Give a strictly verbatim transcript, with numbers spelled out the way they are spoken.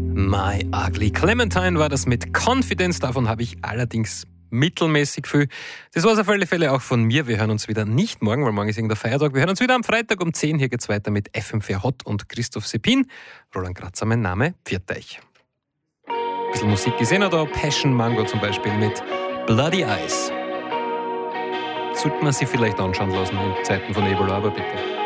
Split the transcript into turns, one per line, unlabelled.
My Ugly Clementine war das mit Confidence. Davon habe ich allerdings mittelmäßig viel. Das war es auf alle Fälle auch von mir. Wir hören uns wieder nicht morgen, weil morgen ist irgendein Feiertag. Wir hören uns wieder am Freitag um zehn. Hier geht's weiter mit F M vier Hot und Christoph Seppin. Roland Kratzer, mein Name. Pfiat euch. Ein bisschen Musik gesehen oder Passion Mango zum Beispiel mit Bloody Eyes. Sollte man sich vielleicht anschauen lassen in Zeiten von Ebola, aber bitte.